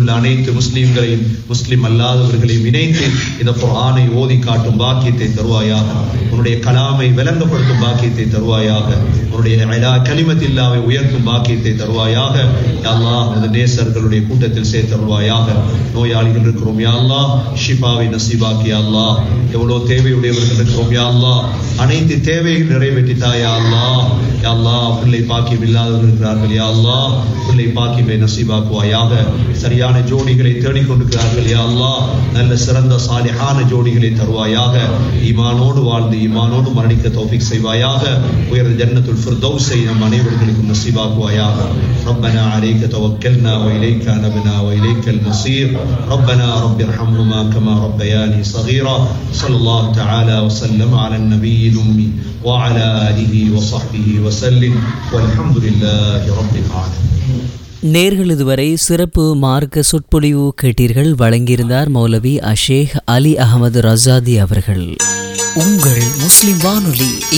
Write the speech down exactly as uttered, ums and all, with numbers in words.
உள்ள அனைத்து முஸ்லிம்களையும் முஸ்லிம் அல்லாதவர்களையும் இணைத்து இந்த குர்ஆனை ஓதி காட்டும் பாக்கியத்தை தருவாயாக. உன்னுடைய கலாமை விளங்கப்படுத்தும் பாக்கியத்தை தருவாயாக. உன்னுடைய இலா கலிமத்தில்லாவை உயர்த்தும் பாக்கியத்தை தருவாயாக. யா அல்லாஹ் அந்த நேசர்களுடைய கூட்டத்தில் சேர்த்தருள்வாயாக. நோயாளிகள் இருக்கிறோம் யா அல்லாஹ், ஷிஃபாவை நசீபாக்கி யா அல்லாஹ். எவ்வளவு தேவையுடையவர்கள் இருக்கிறோம் யா அல்லாஹ், அனைத்து தேவைகள் நிறைவேற்றித்தா யா அல்லாஹ். யா அல்லாஹ் பிள்ளை பாக்கியம் இல்லாதவர்கள் இருக்கிறார்கள் யா அல்லாஹ், பிள்ளை பாக்கியமை நசீபாக்குவாயாக. சரியான ஜோடிகளை தேடிக்கொண்டிருக்கிறார்கள் யா அல்லாஹ், நல்ல சிறந்த சாலிஹான ஜோடிகளை தருவாயாக. ஈமானோடு வாழ்ந்து ஈமானோடு மரணிக்க தௌஃபீக் செய்வாயாக. உயர்ந்த ஜன்னத்துல் ஃபிர்தௌஸை நம் அனைவர்களுக்கும் நசீபாக்குவாயாக. ربنا عليك توكلنا وإليك أنبنا وإليك المصير. ربنا رب ارحمهما كما ربياني صغيرا. صلى الله تعالى وسلم على النبي الأمي وعلى آله وصحبه وسلم والحمد لله رب العالمين. நேர்கள் இதுவரை சிறப்பு மார்க்க சொற்பொழிவு கேட்டீர்கள். வழங்கியிருந்தார் மௌலவி அஷேக் அலி அகமது ரசாதி அவர்கள். உங்கள் முஸ்லிம் வானொலி